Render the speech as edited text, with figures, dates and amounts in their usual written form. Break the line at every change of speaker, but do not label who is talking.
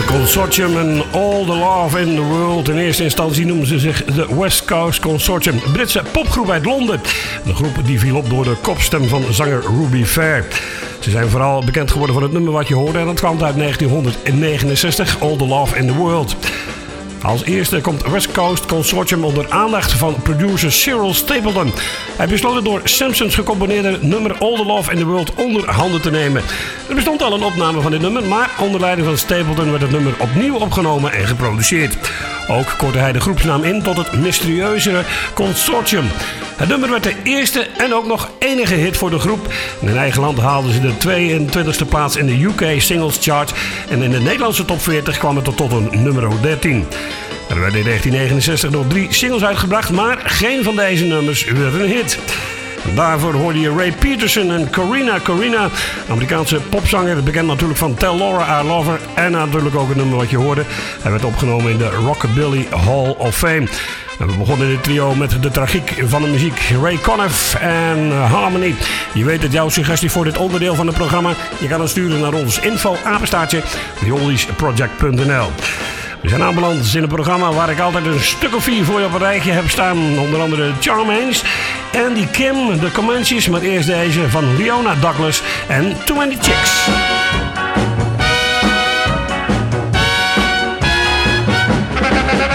Consortium en All the Love in the World. In eerste instantie noemen ze zich de West Coast Consortium. Een Britse popgroep uit Londen. De groep die viel op door de kopstem van zanger Ruby Fair. Ze zijn vooral bekend geworden van het nummer wat je hoorde. En dat kwam uit 1969, All the Love in the World. Als eerste komt West Coast Consortium onder aandacht van producer Cyril Stapleton. Hij besloot het door Simpsons gecomponeerde nummer All the Love in the World onder handen te nemen. Er bestond al een opname van dit nummer, maar onder leiding van Stapleton werd het nummer opnieuw opgenomen en geproduceerd. Ook kortte hij de groepsnaam in tot het mysterieuze Consortium. Het nummer werd de eerste en ook nog enige hit voor de groep. In eigen land haalden ze de 22e plaats in de UK Singles Chart. En in de Nederlandse top 40 kwam het tot een nummer 13. Er werden in 1969 nog 3 singles uitgebracht, maar geen van deze nummers werd een hit. Daarvoor hoorde je Ray Peterson en Corina, Amerikaanse popzanger, bekend natuurlijk van Tell Laura I Love Her en natuurlijk ook het nummer wat je hoorde. Hij werd opgenomen in de Rockabilly Hall of Fame. En we begonnen dit trio met de tragiek van de muziek. Ray Conniff en Harmony. Je weet het, jouw suggestie voor dit onderdeel van het programma. Je kan het sturen naar ons info-apenstaartje theoldiesproject.nl. We zijn aanbeland in een programma waar ik altijd een stuk of 4 voor je op een rijtje heb staan. Onder andere Charmaines, Andy Kim, The Comanches, maar eerst deze van Leona Douglas en Too Many Chicks.